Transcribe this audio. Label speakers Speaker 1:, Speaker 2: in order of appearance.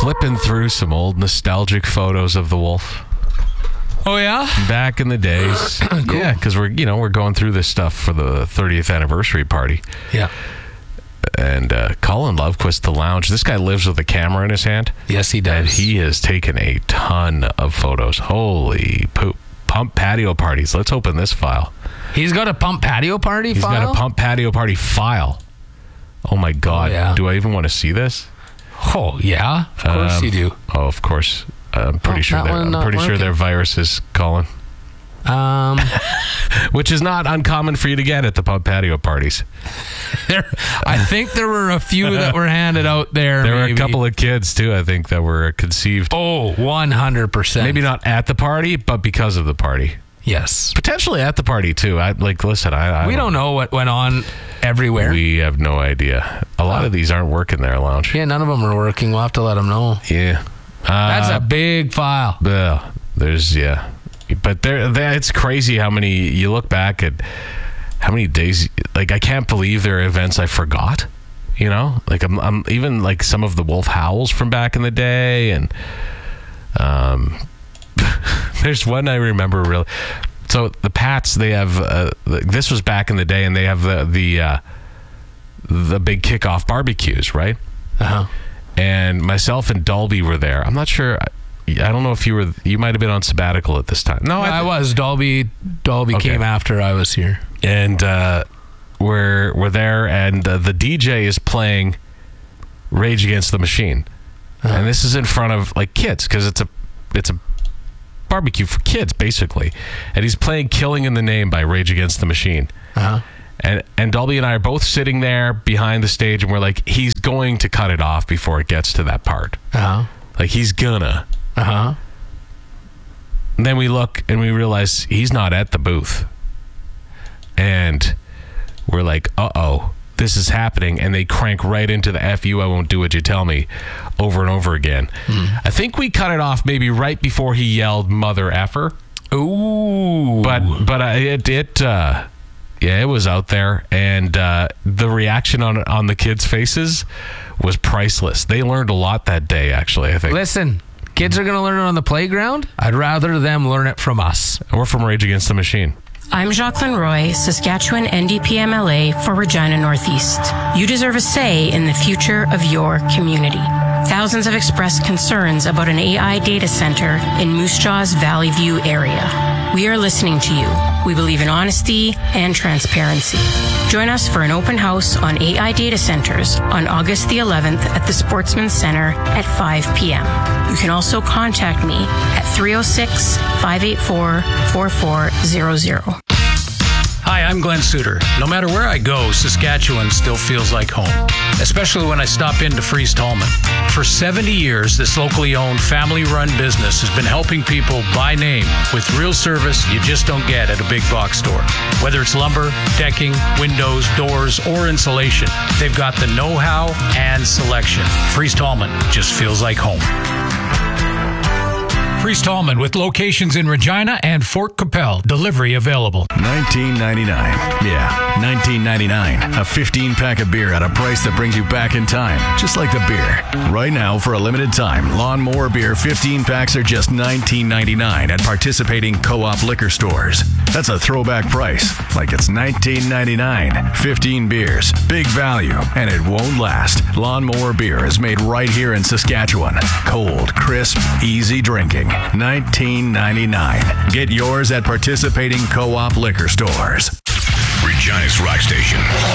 Speaker 1: flipping through some old nostalgic photos of the Wolf.
Speaker 2: Oh, yeah?
Speaker 1: Back in the days. Cool. Yeah, because we're going through this stuff for the 30th anniversary party.
Speaker 2: Yeah.
Speaker 1: And Colin Lovequist, the lounge. This guy lives with a camera in his hand.
Speaker 2: Yes, he does.
Speaker 1: And he has taken a ton of photos. Holy poop. Pump patio parties. Let's open this file.
Speaker 2: He's got a pump patio party file?
Speaker 1: He's got a pump patio party file. Oh, my God.
Speaker 2: Oh, yeah.
Speaker 1: Do I even want to see this?
Speaker 2: Oh, yeah. Of course you do.
Speaker 1: Oh, of course. I'm pretty sure they're viruses, Colin. Which is not uncommon for you to get at the pub patio parties.
Speaker 2: I think there were a few that were handed out there.
Speaker 1: There were a couple of kids, too, I think, that were conceived.
Speaker 2: Oh, 100%.
Speaker 1: Maybe not at the party, but because of the party.
Speaker 2: Yes.
Speaker 1: Potentially at the party, too. We
Speaker 2: don't know what went on everywhere.
Speaker 1: We have no idea. A lot of these aren't working there, Lounge.
Speaker 2: Yeah, none of them are working. We'll have to let them know.
Speaker 1: Yeah.
Speaker 2: That's a big file.
Speaker 1: But it's crazy how many, you look back at how many days, I can't believe there are events I forgot, I'm even like some of the Wolf Howls from back in the day. And there's one I remember really. So the Pats, they have, this was back in the day, and they have the big kickoff barbecues, right?
Speaker 2: Uh-huh.
Speaker 1: And myself and Dolby were there. I'm not sure. I don't know if you might have been on sabbatical at this time. No,
Speaker 2: I was. Dolby came after I was here.
Speaker 1: And we're there, and the DJ is playing Rage Against the Machine. Uh-huh. And this is in front of kids, because it's a barbecue for kids, basically. And he's playing Killing in the Name by Rage Against the Machine.
Speaker 2: Uh-huh.
Speaker 1: And Dolby and I are both sitting there behind the stage, and we're like, he's going to cut it off before it gets to that part.
Speaker 2: Uh-huh.
Speaker 1: He's gonna.
Speaker 2: Uh-huh.
Speaker 1: And then we look, and we realize he's not at the booth. And we're like, uh-oh, this is happening. And they crank right into the F you, I won't do what you tell me over and over again. Mm. I think we cut it off maybe right before he yelled mother effer.
Speaker 2: Ooh.
Speaker 1: But it was out there, and the reaction on the kids' faces was priceless. They learned a lot that day, actually, I think.
Speaker 2: Listen, kids are going to learn it on the playground. I'd rather them learn it from us.
Speaker 1: And we're from Rage Against the Machine.
Speaker 3: I'm Jacqueline Roy, Saskatchewan NDPMLA for Regina Northeast. You deserve a say in the future of your community. Thousands have expressed concerns about an AI data center in Moose Jaw's Valley View area. We are listening to you. We believe in honesty and transparency. Join us for an open house on AI data centers on August the 11th at the Sportsman Center at 5 p.m. You can also contact me at 306-584-4400.
Speaker 4: Hi, I'm Glenn Suter. No matter where I go, Saskatchewan still feels like home, especially when I stop into Freeze Tallman. For 70 years, this locally owned, family-run business has been helping people by name with real service you just don't get at a big box store. Whether it's lumber, decking, windows, doors, or insulation, they've got the know-how and selection. Freeze Tallman just feels like home. Freeze Tallman with locations in Regina and Fort Capel. Delivery available.
Speaker 5: $19.99. Yeah, $19.99. A 15-pack of beer at a price that brings you back in time. Just like the beer. Right now, for a limited time, Lawnmower Beer 15 packs are just $19.99 at participating co-op liquor stores. That's a throwback price. Like it's $19.99. 15 beers. Big value. And it won't last. Lawnmower Beer is made right here in Saskatchewan. Cold, crisp, easy drinking. $19.99. Get yours at participating co-op liquor stores.
Speaker 6: Regina's Rock Station.